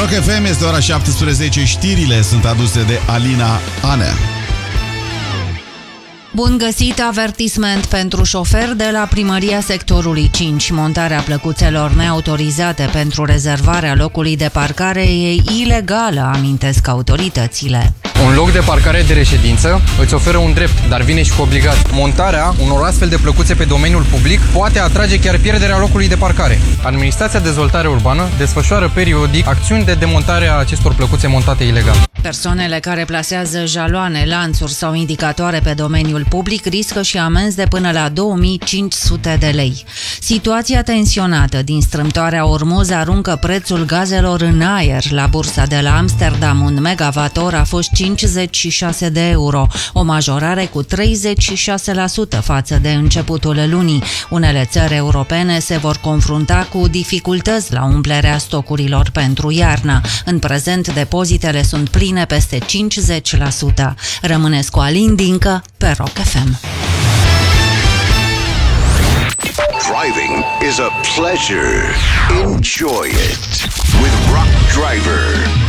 Rock FM, este ora 17, știrile sunt aduse de Alina Anea. Bun găsit, avertisment pentru șofer de la Primăria Sectorului 5. Montarea plăcuțelor neautorizate pentru rezervarea locului de parcare e ilegală, amintesc autoritățile. Un loc de parcare de reședință îți oferă un drept, dar vine și cu obligații. Montarea unor astfel de plăcuțe pe domeniul public poate atrage chiar pierderea locului de parcare. Administrația de Dezvoltare Urbană desfășoară periodic acțiuni de demontare a acestor plăcuțe montate ilegal. Persoanele care plasează jaloane, lanțuri sau indicatoare pe domeniul public riscă și amenzi de până la 2500 de lei. Situația tensionată din strâmtoarea Ormuz aruncă prețul gazelor în aer. La bursa de la Amsterdam, un megavator a fost 56 de euro, o majorare cu 36% față de începutul lunii. Unele țări europene se vor confrunta cu dificultăți la umplerea stocurilor pentru iarnă. În prezent, depozitele sunt pline peste 50%. Rămâneți cu Alin Dincă pe Rock FM. Driving is a pleasure. Enjoy it with Rock Driver.